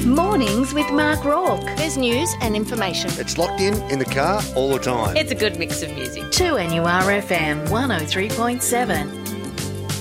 Mornings with Mark Rourke. There's news and information. It's locked in the car all the time. It's a good mix of music. 2NURFM 103.7.